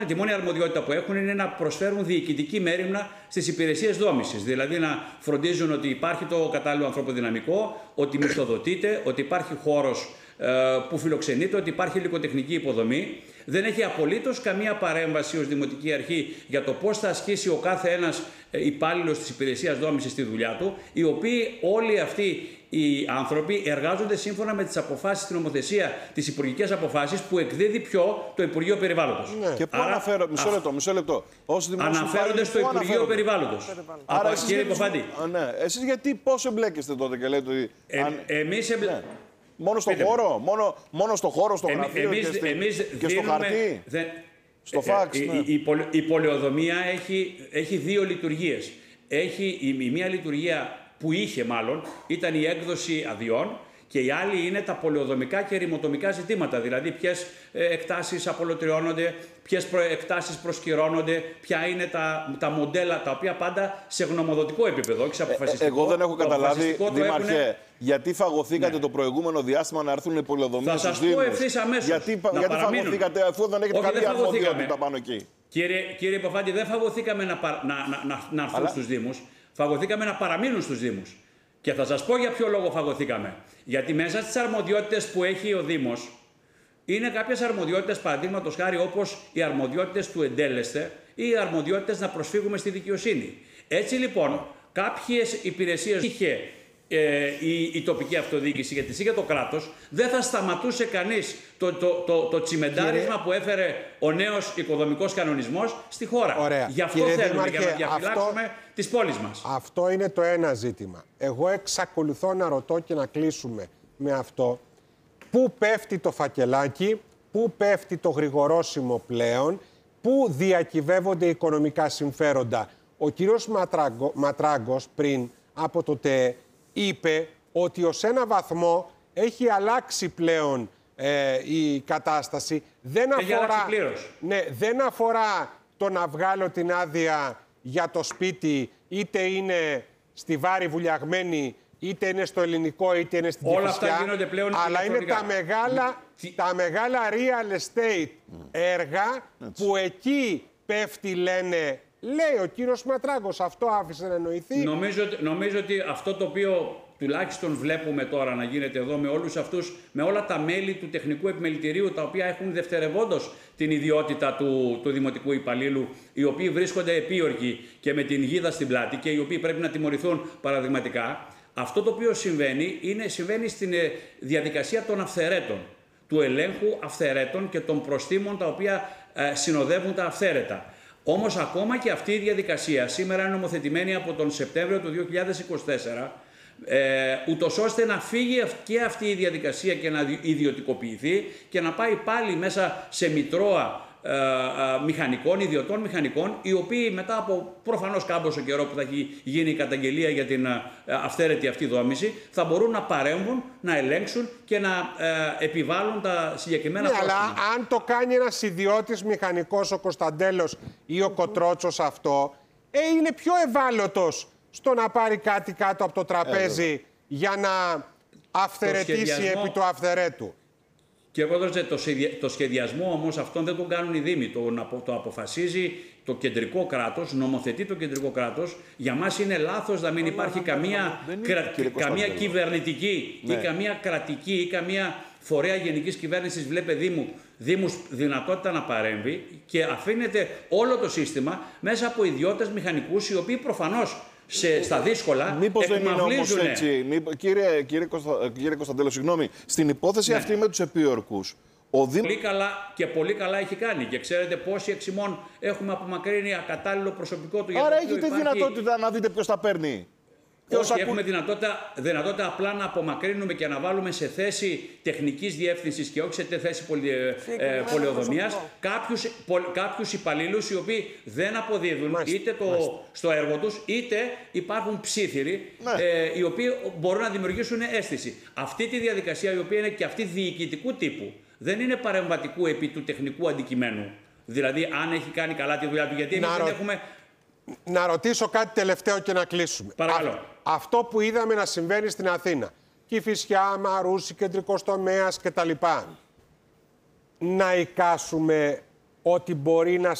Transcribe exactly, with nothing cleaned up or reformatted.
Τη μόνη αρμοδιότητα που έχουν είναι να προσφέρουν διοικητική μέριμνα στις υπηρεσίες δόμησης. Δηλαδή να φροντίζουν ότι υπάρχει το κατάλληλο ανθρωποδυναμικό, ότι μισθοδοτείται, ότι υπάρχει χώρος που φιλοξενείται, ότι υπάρχει υλικοτεχνική υποδομή. Δεν έχει απολύτως καμία παρέμβαση ως Δημοτική Αρχή για το πώς θα ασκήσει ο κάθε ένας υπάλληλος της υπηρεσίας δόμησης τη δουλειά του, οι οποίοι όλοι αυτοί οι άνθρωποι εργάζονται σύμφωνα με τις αποφάσεις στην νομοθεσία, τις υπουργικές αποφάσεις που εκδίδει πιο το Υπουργείο Περιβάλλοντος. Ναι. Και πού αναφέρω, μισό λεπτό, μισό λεπτό. Αναφέρονται στο Υπουργείο αναφέρονται. Περιβάλλοντος. Άρα, Από, εσείς, κύριε γιατί, Υποφάντη. ναι. Εσείς γιατί πώς εμπλέκεστε τότε και λέτε ότι... Ε, αν... Εμείς εμπλέ... ναι. Μόνο στο Πείτε χώρο, μόνο, μόνο στο χώρο, στο Εμ, γραφείο εμείς, και, στη, εμείς και δίνουμε, στο χαρτί, δε, στο φάξ. Ε, ναι. η, η, πολε, η πολεοδομία έχει, έχει δύο λειτουργίες. Έχει η, η μία λειτουργία που είχε μάλλον, ήταν η έκδοση αδειών, και η άλλη είναι τα πολεοδομικά και ρημοτομικά ζητήματα, δηλαδή ποιες εκτάσεις απολωτριώνονται, ποιες εκτάσεις προσκυρώνονται, ποια είναι τα, τα μοντέλα, τα οποία πάντα σε γνωμοδοτικό επίπεδο, όχι σε αποφασιστικό. Ε, εγώ δεν έχω καταλάβει, Δήμαρχε, έχουνε... γιατί φαγωθήκατε ναι. το προηγούμενο διάστημα να έρθουν οι πολεοδομίες στους Δήμους. Θα σας πω ευθύς αμέσως. Γιατί, γιατί φαγωθήκατε αφού δεν έχετε όχι, καμία αρμοδιότητα πάνω εκεί. Κύριε, κύριε Υποφάντη, δεν φαγωθήκαμε να, να, να, να, να έρθουν Αλλά... στους Δήμους, φαγωθήκαμε να παραμείνουν στους Δήμους. Και θα σας πω για ποιο λόγο φαγωθήκαμε. Γιατί μέσα στις αρμοδιότητες που έχει ο Δήμος, είναι κάποιες αρμοδιότητες, παραδείγματος χάρη, όπως οι αρμοδιότητες του εντέλεσθε ή οι αρμοδιότητες να προσφύγουμε στη δικαιοσύνη. Έτσι λοιπόν, κάποιες υπηρεσίες είχε ε, η, η τοπική αυτοδιοίκηση, γιατί είχε το κράτος, δεν θα σταματούσε κανείς το, το, το, το τσιμεντάρισμα Κύριε... που έφερε ο νέος οικοδομικός κανονισμός στη χώρα. Ωραία. Γι' αυτό Κύριε θέλουμε, Δήμαρχε, για να διαφυλάξουμε αυτό... της πόλης μας. Αυτό είναι το ένα ζήτημα. Εγώ εξακολουθώ να ρωτώ και να κλείσουμε με αυτό. Πού πέφτει το φακελάκι, πού πέφτει το γρηγορόσημο πλέον, πού διακυβεύονται οικονομικά συμφέροντα. Ο κύριος Ματράγκο, Ματράγκος πριν από το ΤΕ είπε ότι ως ένα βαθμό έχει αλλάξει πλέον ε, η κατάσταση. Δεν έχει αφορά, αλλάξει πλήρως. Ναι, δεν αφορά το να βγάλω την άδεια για το σπίτι, είτε είναι στη Βάρη βουλιαγμένη, είτε είναι στο Ελληνικό, είτε είναι στην Όλα Κηφισιά, αυτά γίνονται πλέον αλλά είναι τα μεγάλα, Τι... τα μεγάλα real estate έργα που εκεί πέφτει, λένε, λέει ο κύριος Ματράγκος, αυτό άφησε να εννοηθεί. Νομίζω, νομίζω ότι αυτό το οποίο τουλάχιστον βλέπουμε τώρα να γίνεται εδώ με όλους αυτούς, με όλα τα μέλη του τεχνικού επιμελητηρίου, τα οποία έχουν δευτερευόντως την ιδιότητα του, του δημοτικού υπαλλήλου, οι οποίοι βρίσκονται επίοργοι και με την γίδα στην πλάτη και οι οποίοι πρέπει να τιμωρηθούν παραδειγματικά. Αυτό το οποίο συμβαίνει, είναι, συμβαίνει στην διαδικασία των αυθαιρέτων, του ελέγχου αυθαιρέτων και των προστίμων τα οποία ε, συνοδεύουν τα αυθαίρετα. Όμως ακόμα και αυτή η διαδικασία σήμερα είναι νομοθετημένη από τον Σεπτέμβριο του δύο χιλιάδες είκοσι τέσσερα, ε, ούτως ώστε να φύγει και αυτή η διαδικασία και να ιδιωτικοποιηθεί και να πάει πάλι μέσα σε μητρώα ε, ε, μηχανικών, ιδιωτών μηχανικών, οι οποίοι μετά από προφανώς κάμποσο καιρό που θα έχει γίνει η καταγγελία για την ε, αυθαίρετη αυτή δόμηση, θα μπορούν να παρέμβουν, να ελέγξουν και να ε, επιβάλλουν τα συγκεκριμένα ναι, πρόστιμα. Αλλά αν το κάνει ένας ιδιώτης μηχανικός, ο Κωνσταντέλος ή ο Κοτρότσος αυτό, ε, είναι πιο ευάλωτος στο να πάρει κάτι κάτω από το τραπέζι ε, για να αυθαιρετήσει επί του αυθαιρέτου. Κύριε Πρόεδρε, το, το σχεδιασμό όμως αυτόν δεν τον κάνουν οι Δήμοι. Το, το αποφασίζει το κεντρικό κράτος, νομοθετεί το κεντρικό κράτος. Για μας είναι λάθος να μην υπάρχει καμία, κρα, καμία κυβερνητική ναι. ή καμία κρατική ή καμία φορέα γενικής κυβέρνησης, βλέπε Δήμου, Δήμους δυνατότητα να παρέμβει και αφήνεται όλο το σύστημα μέσα από ιδιώτες μηχανικούς, οι οποίοι προφανώς σε, στα δύσκολα μήπως δεν είναι όμως έτσι, μήπως, κύριε, κύριε, Κωνστα, κύριε Κωνσταντέλο, συγγνώμη, στην υπόθεση ναι. αυτή με τους επίορκους, ο Δήμος... Πολύ καλά και πολύ καλά έχει κάνει και ξέρετε πόσοι εξημών έχουμε απομακρύνει ακατάλληλο προσωπικό του. Άρα έχετε υπάρχει... δυνατότητα να δείτε ποιος τα παίρνει. Όχι, ακού... έχουμε δυνατότητα, δυνατότητα απλά να απομακρύνουμε και να βάλουμε σε θέση τεχνικής διεύθυνσης και όχι σε θέση πολυ... ε, πολεοδομίας κάποιους, πο... κάποιους υπαλλήλους οι οποίοι δεν αποδίδουν μάλιστα, είτε το... στο έργο τους, είτε υπάρχουν ψήθυροι ναι. ε, οι οποίοι μπορούν να δημιουργήσουν αίσθηση. Αυτή τη διαδικασία, η οποία είναι και αυτή διοικητικού τύπου, δεν είναι παρεμβατικού επί του τεχνικού αντικειμένου. Δηλαδή, αν έχει κάνει καλά τη δουλειά του, γιατί εμείς δεν έχουμε... Να ρωτήσω κάτι τελευταίο και να κλείσουμε. Παρακαλώ. Α, αυτό που είδαμε να συμβαίνει στην Αθήνα, Κηφισιά, Μαρούσι, κεντρικός τομέας κτλ. Να εικάσουμε ότι μπορεί να